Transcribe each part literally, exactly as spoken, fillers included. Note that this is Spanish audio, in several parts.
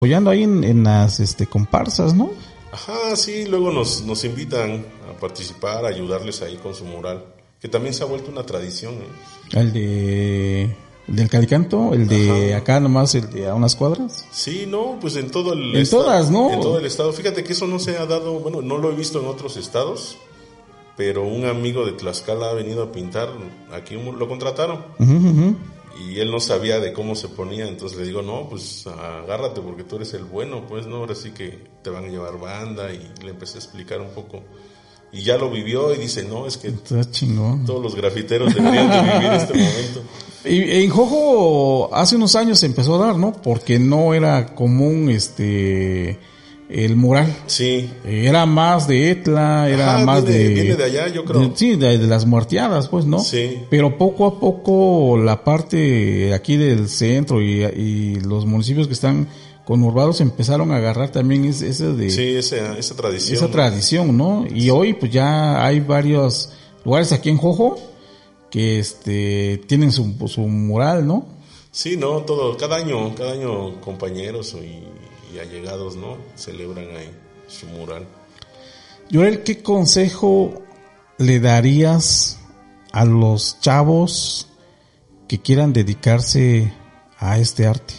apoyando ahí en, en las este comparsas, ¿no? Ajá, sí, luego nos, nos invitan a participar, a ayudarles ahí con su mural, que también se ha vuelto una tradición, ¿eh? El de... el del Calicanto, el de Ajá. Acá nomás, el de a unas cuadras. Sí, no, pues en todo el en estado, todas, ¿no? En todo el estado. Fíjate que eso no se ha dado, bueno, no lo he visto en otros estados, pero un amigo de Tlaxcala ha venido a pintar, aquí lo contrataron. Uh-huh, uh-huh. Y él no sabía de cómo se ponía, entonces le digo, no, pues agárrate porque tú eres el bueno, pues no, ahora sí que te van a llevar banda, y le empecé a explicar un poco. Y ya lo vivió y dice, no, es que está chingón. Todos los grafiteros deberían de vivir este momento. Y en Jojo hace unos años se empezó a dar, ¿no? Porque no era común este el mural. Sí. Era más de Etla, era Ajá, más viene, de... Viene de allá, yo creo. De, sí, de, de las muerteadas, pues, ¿no? Sí. Pero poco a poco la parte aquí del centro y, y los municipios que están conurbados empezaron a agarrar también ese, ese de... Sí, esa, esa tradición. Esa tradición, ¿no? Y sí. Hoy pues ya hay varios lugares aquí en Jojo que este tienen su, su mural, ¿no? Sí, no, todo, cada año, cada año compañeros y, y allegados, ¿no? Celebran ahí su mural. Yorel, ¿qué consejo le darías a los chavos que quieran dedicarse a este arte?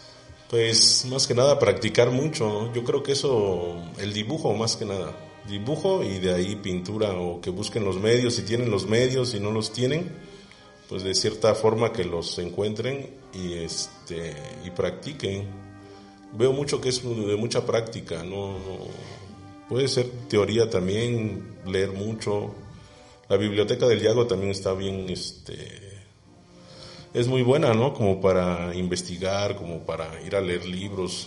Pues más que nada practicar mucho, ¿no? Yo creo que eso, el dibujo más que nada, dibujo y de ahí pintura, o que busquen los medios, si tienen los medios, si no los tienen, pues de cierta forma que los encuentren y este y practiquen. Veo mucho que es de mucha práctica, no, no puede ser teoría también, leer mucho. La biblioteca del Yago también está bien, este es muy buena, ¿no? Como para investigar, como para ir a leer libros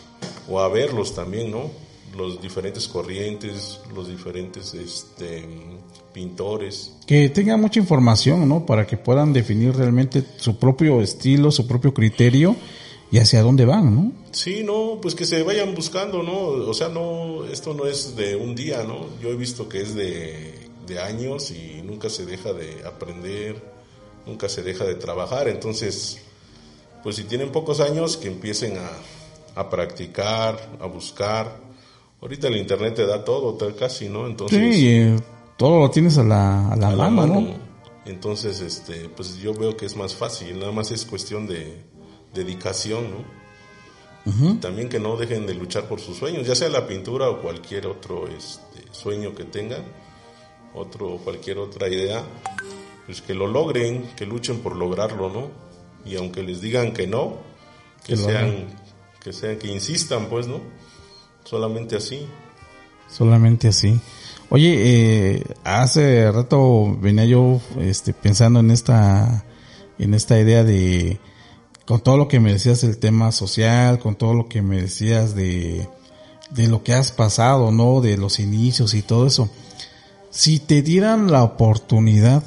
o a verlos también, ¿no? Los diferentes corrientes, los diferentes este pintores. Que tengan mucha información, ¿no? Para que puedan definir realmente su propio estilo, su propio criterio y hacia dónde van, ¿no? Sí, no, pues que se vayan buscando, ¿no? O sea, no, esto no es de un día, ¿no? Yo he visto que es de, de años y nunca se deja de aprender, nunca se deja de trabajar. Entonces, pues si tienen pocos años, que empiecen a, a practicar, a buscar. Ahorita el internet te da todo, casi, ¿no? Entonces, sí, eh, todo lo tienes a la, a la, a mano, la mano, ¿no? Entonces, este, pues yo veo que es más fácil, nada más es cuestión de dedicación, ¿no? Uh-huh. También que no dejen de luchar por sus sueños, ya sea la pintura o cualquier otro este, sueño que tengan, otro cualquier otra idea, pues que lo logren, que luchen por lograrlo, ¿no? Y aunque les digan que no, que, que sean, que sean, que insistan, pues, ¿no? Solamente así. Solamente así. Oye, eh, hace rato venía yo este, pensando en esta, en esta idea de, con todo lo que me decías del tema social, con todo lo que me decías de, de lo que has pasado, ¿no? De los inicios y todo eso. Si te dieran la oportunidad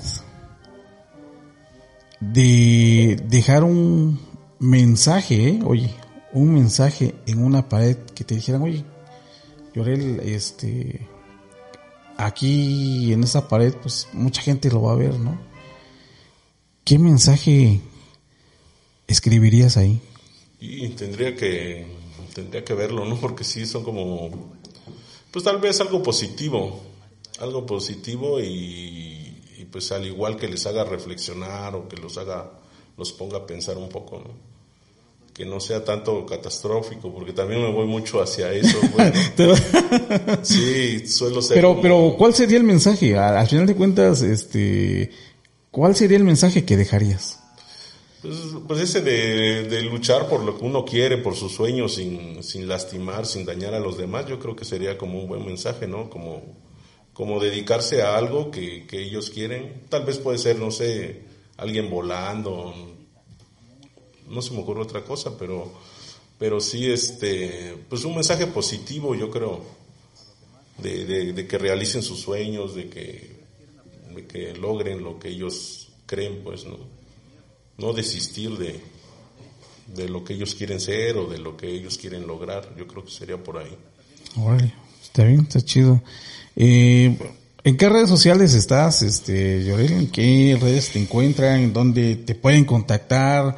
de dejar un mensaje, ¿eh? Oye, un mensaje en una pared que te dijeran, oye, Yorel, este, aquí en esa pared, pues mucha gente lo va a ver, ¿no? ¿Qué mensaje escribirías ahí? Y tendría que, tendría que verlo, ¿no? Porque sí son como, pues tal vez algo positivo, algo positivo y, y pues al igual que les haga reflexionar o que los haga, los ponga a pensar un poco, ¿no? Que no sea tanto catastrófico, porque también me voy mucho hacia eso, pues, ¿no? Sí, suelo ser. Pero, como... pero, ¿cuál sería el mensaje? Al, al final de cuentas, este, ¿cuál sería el mensaje que dejarías? Pues, pues ese de, de luchar por lo que uno quiere, por sus sueños, sin, sin lastimar, sin dañar a los demás, yo creo que sería como un buen mensaje, ¿no? Como, como dedicarse a algo que, que ellos quieren. Tal vez puede ser, no sé, alguien volando. No se me ocurre otra cosa, pero, pero sí, este, pues un mensaje positivo, yo creo, de, de, de que realicen sus sueños, de que, de que logren lo que ellos creen, pues, ¿no? No desistir de, de lo que ellos quieren ser o de lo que ellos quieren lograr. Yo creo que sería por ahí. Órale, está bien, está chido. Eh, ¿En qué redes sociales estás, este, Yorel? ¿En qué redes te encuentran? ¿Dónde te pueden contactar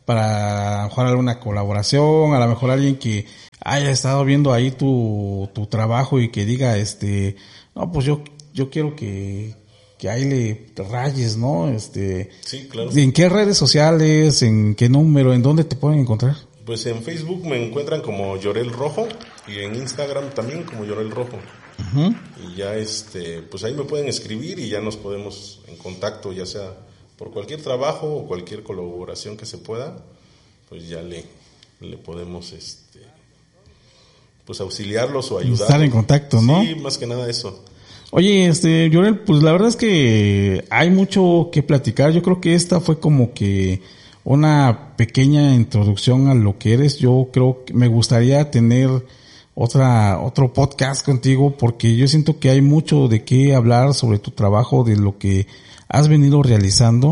para a lo mejor alguna colaboración, a lo mejor alguien que haya estado viendo ahí tu, tu trabajo y que diga, este, no, pues yo, yo quiero que, que ahí le rayes, ¿no? Este, sí, claro. ¿En qué redes sociales, en qué número, en dónde te pueden encontrar? Pues en Facebook me encuentran como Llorel Rojo y en Instagram también como Llorel Rojo. Uh-huh. Y ya este, pues ahí me pueden escribir y ya nos podemos en contacto, ya sea por cualquier trabajo o cualquier colaboración que se pueda, pues ya le, le podemos este, pues auxiliarlos o ayudarlos. Estar en contacto, ¿no? Sí, más que nada eso. Oye, este, Llorel, pues la verdad es que hay mucho que platicar. Yo creo que esta fue como que una pequeña introducción a lo que eres. Yo creo que me gustaría tener otra, otro podcast contigo porque yo siento que hay mucho de qué hablar sobre tu trabajo, de lo que has venido realizando.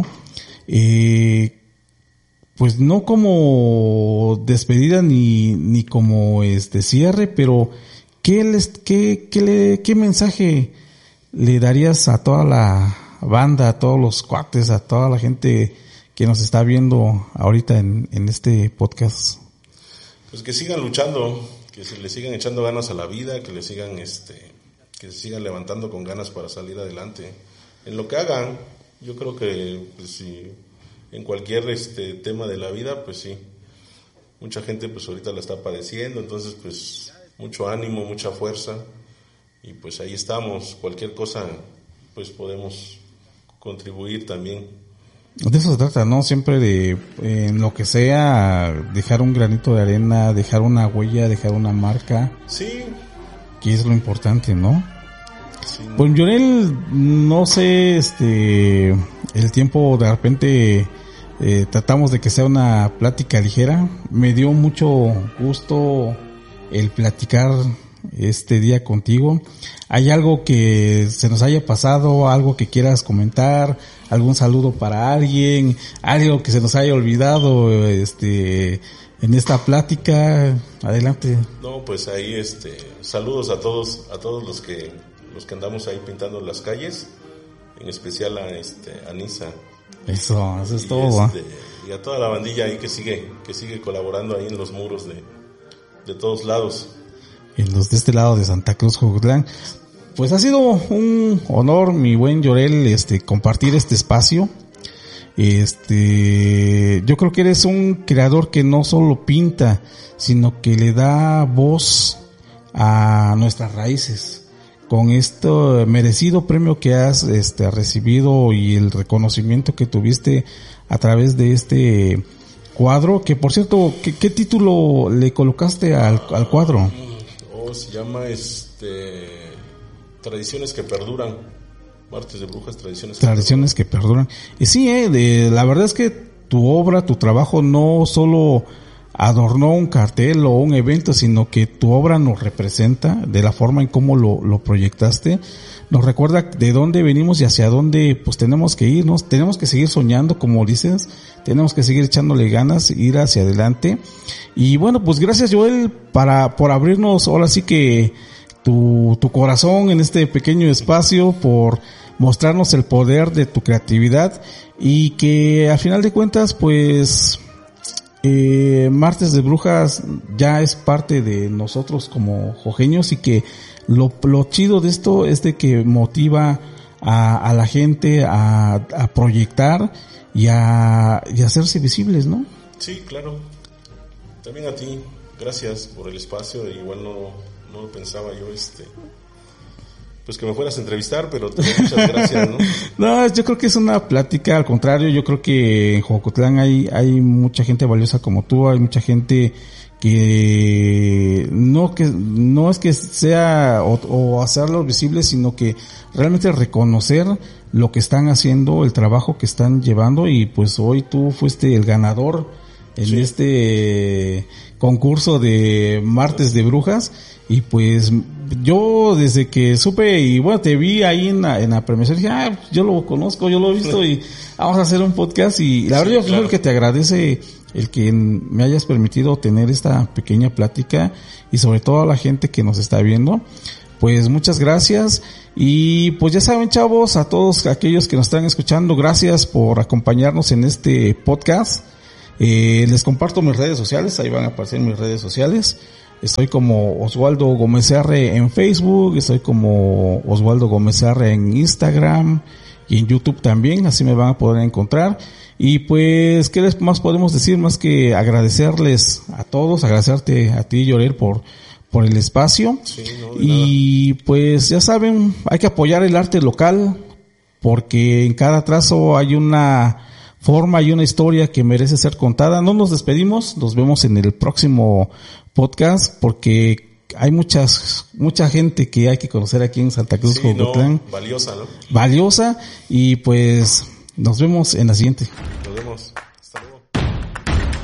Eh, pues no como despedida ni, ni como este cierre, pero ¿qué les, qué, qué le, qué mensaje le darías a toda la banda, a todos los cuates, a toda la gente que nos está viendo ahorita en, en este podcast? Pues que sigan luchando, que se le sigan echando ganas a la vida, que le sigan este, que se sigan levantando con ganas para salir adelante. En lo que hagan, yo creo que pues si en cualquier este tema de la vida, pues sí, mucha gente pues ahorita la está padeciendo, entonces pues mucho ánimo, mucha fuerza, y pues ahí estamos, cualquier cosa pues podemos contribuir también. De eso se trata, ¿no? Siempre de, en lo que sea, dejar un granito de arena, dejar una huella, dejar una marca. Sí. Que es lo importante, ¿no? Sí. Pues Llorel, no sé, este, el tiempo de repente eh, tratamos de que sea una plática ligera. Me dio mucho gusto el platicar este día contigo. ¿Hay algo que se nos haya pasado, algo que quieras comentar, algún saludo para alguien, algo que se nos haya olvidado este en esta plática? Adelante. No, pues ahí este saludos a todos, a todos los que los que andamos ahí pintando las calles, en especial a este a Nisa. Eso, eso es y todo. Este, y a toda la bandilla ahí que sigue, que sigue colaborando ahí en los muros de, de todos lados. En los de este lado de Santa Cruz, Jocotlán. Pues ha sido un honor, mi buen Llorel, este, compartir este espacio. Este, yo creo que eres un creador que no solo pinta, sino que le da voz a nuestras raíces. Con este merecido premio que has este, recibido y el reconocimiento que tuviste a través de este cuadro, que por cierto, ¿qué, qué título le colocaste al, al cuadro? Oh, se llama este Tradiciones que perduran. Martes de Brujas, Tradiciones que Tradiciones que perduran. Y sí, eh, de, la verdad es que tu obra, tu trabajo no solo adornó un cartel o un evento, sino que tu obra nos representa de la forma en cómo lo, lo proyectaste. Nos recuerda de dónde venimos y hacia dónde pues tenemos que ir, ¿no? Tenemos que seguir soñando, como dices, tenemos que seguir echándole ganas, ir hacia adelante. Y bueno, pues gracias, Joel, para, por abrirnos ahora sí que tu, tu corazón en este pequeño espacio, por mostrarnos el poder de tu creatividad y que a final de cuentas pues eh, Martes de Brujas ya es parte de nosotros como jojeños y que lo, lo chido de esto es de que motiva a, a la gente a, a proyectar y a, y a hacerse visibles, ¿no? Sí, claro. También a ti, gracias por el espacio. Igual no, no lo pensaba yo, este, pues que me fueras a entrevistar, pero muchas gracias, ¿no? No, yo creo que es una plática, al contrario, yo creo que en Jocotlán hay, hay mucha gente valiosa como tú, hay mucha gente que no que no es que sea o, o hacerlos visibles, sino que realmente reconocer lo que están haciendo, el trabajo que están llevando, y pues hoy tú fuiste el ganador en sí. este concurso de Martes de Brujas, y pues yo desde que supe y bueno te vi ahí en la, en la premiación dije, ah, yo lo conozco, yo lo he visto y vamos a hacer un podcast, y la verdad sí, yo claro. soy el que te agradece el que me hayas permitido tener esta pequeña plática, y sobre todo a la gente que nos está viendo, pues muchas gracias. Y pues ya saben, chavos, a todos aquellos que nos están escuchando, gracias por acompañarnos en este podcast. Eh, les comparto mis redes sociales, ahí van a aparecer mis redes sociales. Estoy como Oswaldo Gómez R en Facebook, estoy como Oswaldo Gómez R en Instagram y en YouTube también, así me van a poder encontrar. Y pues, ¿qué les más podemos decir? Más que agradecerles a todos, agradecerte a ti, Yorel, por, por el espacio. Sí, no, y nada. Pues ya saben, hay que apoyar el arte local, porque en cada trazo hay una forma y una historia que merece ser contada. No nos despedimos, nos vemos en el próximo podcast, porque hay muchas, mucha gente que hay que conocer aquí en Santa Cruz, sí, Jocotlán. No, valiosa, ¿no? Valiosa, y pues nos vemos en la siguiente.